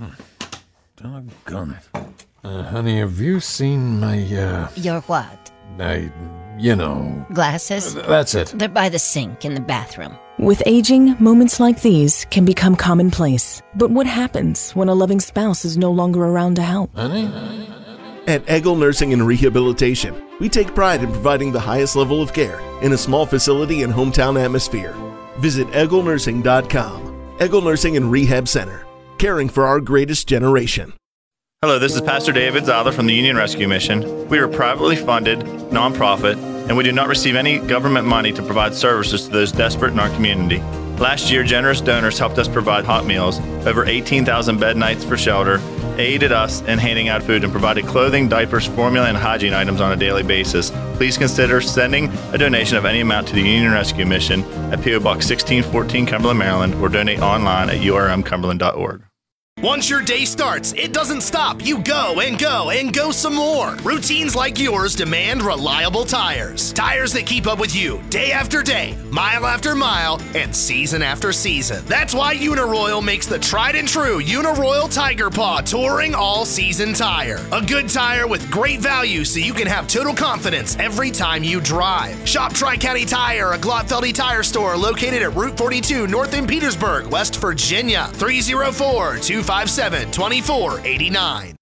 Doggone it. Honey, have you seen my, Your what? Glasses? That's it. They're by the sink in the bathroom. With aging, moments like these can become commonplace. But what happens when a loving spouse is no longer around to help? Honey? At Eggle Nursing and Rehabilitation, we take pride in providing the highest level of care in a small facility and hometown atmosphere. Visit EggleNursing.com. Eggle Nursing and Rehab Center, caring for our greatest generation. Hello, this is Pastor David Zahler from the Union Rescue Mission. We are a privately funded nonprofit, and we do not receive any government money to provide services to those desperate in our community. Last year, generous donors helped us provide hot meals, over 18,000 bed nights for shelter, aided us in handing out food, and provided clothing, diapers, formula, and hygiene items on a daily basis. Please consider sending a donation of any amount to the Union Rescue Mission at P.O. Box 1614, Cumberland, Maryland, or donate online at urmcumberland.org. Once your day starts, it doesn't stop. You go and go and go some more. Routines like yours demand reliable tires. Tires that keep up with you day after day, mile after mile, and season after season. That's why Uniroyal makes the tried and true Uniroyal Tiger Paw Touring All-Season Tire. A good tire with great value so you can have total confidence every time you drive. Shop Tri-County Tire, a Glotfeldy tire store located at Route 42 north in Petersburg, West Virginia. 304-257-2489.